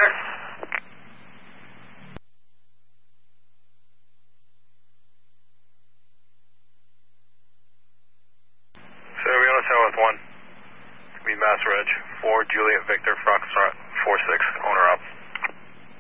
Check. Sierra Leone Tower with 1. Meet Mass Reg. 4 Juliet Victor Foxtrot 46. Owner up.